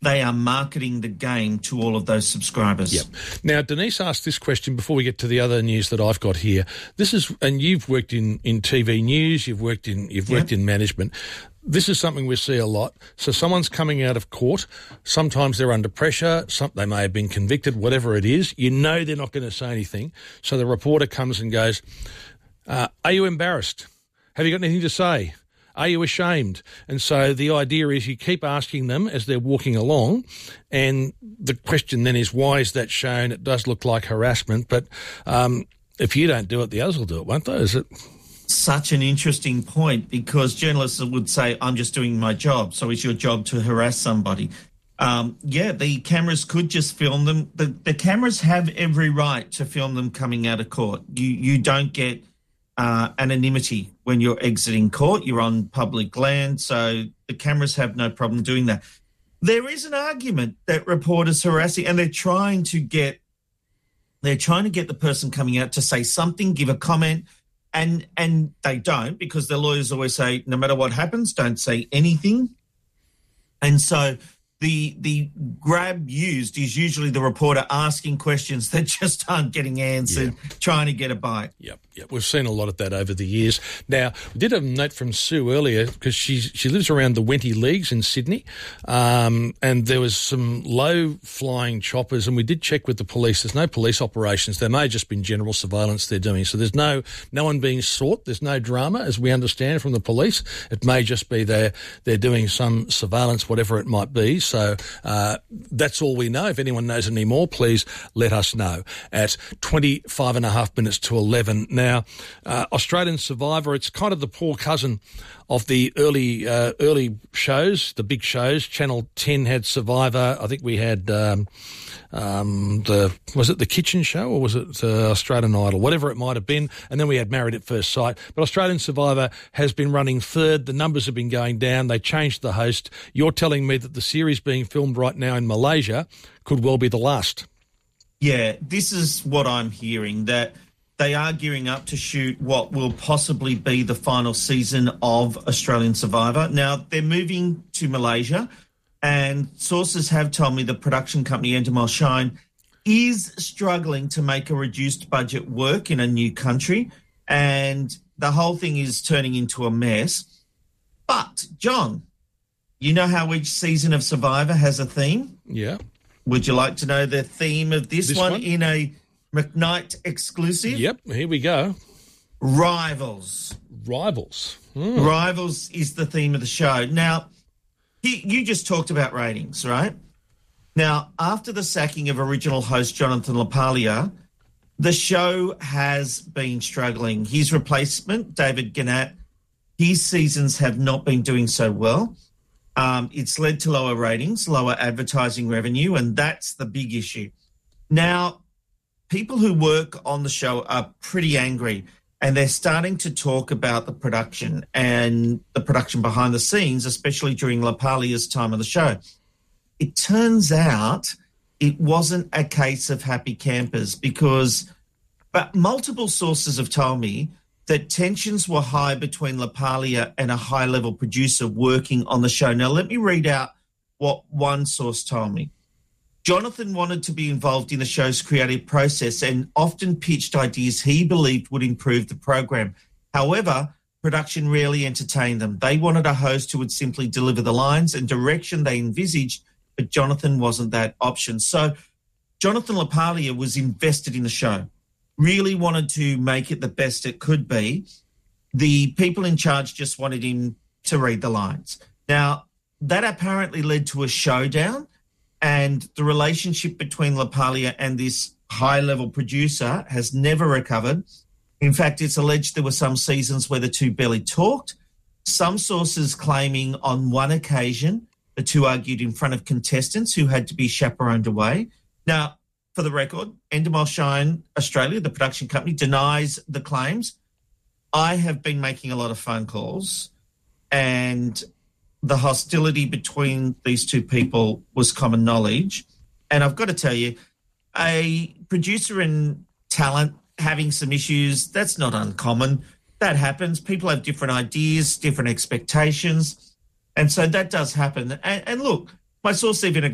they are marketing the game to all of those subscribers. Yep. Now, Denise asked this question before we get to the other news that I've got here. This is, and you've worked in TV news, you've worked in management. This is something we see a lot. So someone's coming out of court. Sometimes they're under pressure. They may have been convicted, whatever it is. You know they're not going to say anything. So the reporter comes and goes, are you embarrassed? Have you got anything to say? Are you ashamed? And so the idea is you keep asking them as they're walking along, and the question then is, why is that shown? It does look like harassment, but if you don't do it, the others will do it, won't they? Is it? Such an interesting point, because journalists would say, I'm just doing my job, so it's your job to harass somebody. The cameras could just film them. The cameras have every right to film them coming out of court. You don't get anonymity when you're exiting court. You're on public land, so the cameras have no problem doing that. There is an argument that reporters harassing, and they're trying to get the person coming out to say something, give a comment, and they don't, because the lawyers always say, no matter what happens, don't say anything. And so the grab used is usually the reporter asking questions that just aren't getting answered, trying to get a bite. Yep. We've seen a lot of that over the years. Now, we did have a note from Sue earlier, because she lives around the Wenty Leagues in Sydney, and there was some low-flying choppers, and we did check with the police. There's no police operations. There may have just been general surveillance they're doing. So there's no one being sought. There's no drama, as we understand from the police. It may just be they're doing some surveillance, whatever it might be. So that's all we know. If anyone knows any more, please let us know at 25 and a half minutes to 11. Now, Australian Survivor, it's kind of the poor cousin of the early shows, the big shows. Channel 10 had Survivor. I think we had was it the Kitchen Show, or was it Australian Idol? Whatever it might have been. And then we had Married at First Sight. But Australian Survivor has been running third. The numbers have been going down. They changed the host. You're telling me that the series being filmed right now in Malaysia could well be the last. Yeah, this is what I'm hearing, that they are gearing up to shoot what will possibly be the final season of Australian Survivor. Now, they're moving to Malaysia, and sources have told me the production company Endemol Shine is struggling to make a reduced budget work in a new country, and the whole thing is turning into a mess. But, John, you know how each season of Survivor has a theme? Yeah. Would you like to know the theme of this one in a McKnight exclusive? Yep, here we go. Rivals. Rivals is the theme of the show. Now, you just talked about ratings, right? Now, after the sacking of original host Jonathan LaPaglia, the show has been struggling. His replacement, David Gannett, his seasons have not been doing so well. It's led to lower ratings, lower advertising revenue, and that's the big issue. Now, people who work on the show are pretty angry, and they're starting to talk about the production and the production behind the scenes, especially during LaPaglia's time on the show. It turns out it wasn't a case of happy campers, but multiple sources have told me that tensions were high between LaPaglia and a high-level producer working on the show. Now, let me read out what one source told me. Jonathan wanted to be involved in the show's creative process and often pitched ideas he believed would improve the program. However, production rarely entertained them. They wanted a host who would simply deliver the lines and direction they envisaged, but Jonathan wasn't that option. So Jonathan LaPaglia was invested in the show, really wanted to make it the best it could be. The people in charge just wanted him to read the lines. Now, that apparently led to a showdown, and the relationship between LaPaglia and this high-level producer has never recovered. In fact, it's alleged there were some seasons where the two barely talked. Some sources claiming on one occasion the two argued in front of contestants who had to be chaperoned away. Now, for the record, Endemol Shine Australia, the production company, denies the claims. I have been making a lot of phone calls, and the hostility between these two people was common knowledge. And I've got to tell you, a producer and talent having some issues, that's not uncommon. That happens. People have different ideas, different expectations. And so that does happen. And look, my source even